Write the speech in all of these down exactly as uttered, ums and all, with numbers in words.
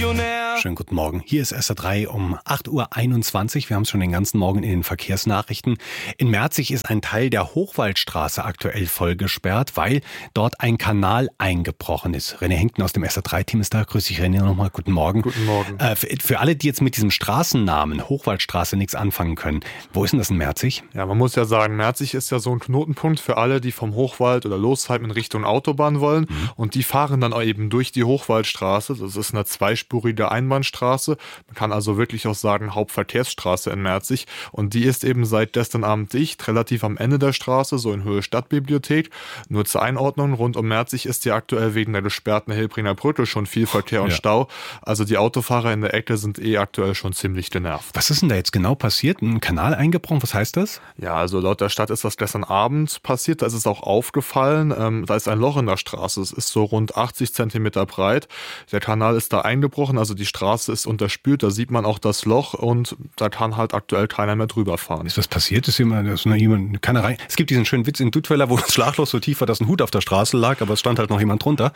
Millionär. Schönen guten Morgen. Hier ist S R drei um acht Uhr einundzwanzig. Wir haben es schon den ganzen Morgen in den Verkehrsnachrichten. In Merzig ist ein Teil der Hochwaldstraße aktuell voll gesperrt, weil dort ein Kanal eingebrochen ist. René Henkten aus dem S R drei Team ist da. Grüß dich, René, nochmal. Guten Morgen. Guten Morgen. Äh, für, für alle, die jetzt mit diesem Straßennamen Hochwaldstraße nichts anfangen können, wo ist denn das in Merzig? Ja, man muss ja sagen, Merzig ist ja so ein Knotenpunkt für alle, die vom Hochwald oder Losheim in Richtung Autobahn wollen. Mhm. Und die fahren dann auch eben durch die Hochwaldstraße. Das ist eine zweispurige Einbahnstraße. Man kann also wirklich auch sagen Hauptverkehrsstraße in Merzig. Und die ist eben seit gestern Abend dicht, relativ am Ende der Straße, so in Höhe Stadtbibliothek. Nur zur Einordnung, rund um Merzig ist ja aktuell wegen der gesperrten Hilbringer Brücke schon viel Verkehr und ja. Stau. Also die Autofahrer in der Ecke sind eh aktuell schon ziemlich genervt. Was ist denn da jetzt genau passiert? Ein Kanal eingebrochen? Was heißt das? Ja, also laut der Stadt ist das gestern Abend passiert. Da ist es auch aufgefallen. Ähm, da ist ein Loch in der Straße. Es ist so rund achtzig Zentimeter breit. Der Kanal ist da eingebrochen. Also die Straße ist unterspült. Da sieht man auch das Loch und da kann halt aktuell keiner mehr drüber fahren. Ist was passiert? Ist jemand, ist noch jemand, keiner rein? Es gibt diesen schönen Witz in Duttweiler, wo das Schlagloch so tief war, dass ein Hut auf der Straße lag, aber es stand halt noch jemand drunter.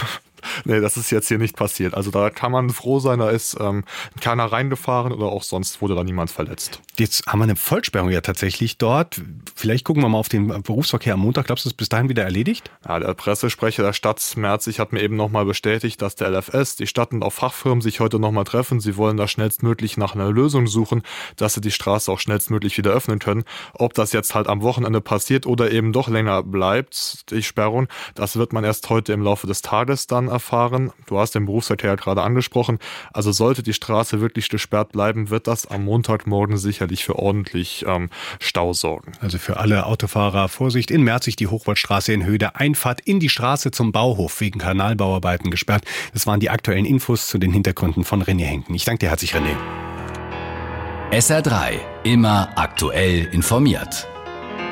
Nee, das ist jetzt hier nicht passiert. Also da kann man froh sein, da ist ähm, keiner reingefahren oder auch sonst wurde da niemand verletzt. Jetzt haben wir eine Vollsperrung ja tatsächlich dort. Vielleicht gucken wir mal auf den Berufsverkehr am Montag. Glaubst du, das ist bis dahin wieder erledigt? Ja, der Pressesprecher der Stadt Merzig hat mir eben nochmal bestätigt, dass der L F S, die Stadt und auch Fachfirmen sich heute nochmal treffen. Sie wollen da schnellstmöglich nach einer Lösung suchen, dass sie die Straße auch schnellstmöglich wieder öffnen können. Ob das jetzt halt am Wochenende passiert oder eben doch länger bleibt, die Sperrung, das wird man erst heute im Laufe des Tages dann erfahren. Du hast den Berufsverkehr gerade angesprochen. Also sollte die Straße wirklich gesperrt bleiben, wird das am Montagmorgen sicherlich für ordentlich ähm, Stau sorgen. Also für alle Autofahrer Vorsicht. In Merzig die Hochwaldstraße in Höhe der Einfahrt in die Straße zum Bauhof wegen Kanalbauarbeiten gesperrt. Das waren die aktuellen Infos zu den Hintergründen von René Henkten. Ich danke dir herzlich, René. S R drei. Immer aktuell informiert.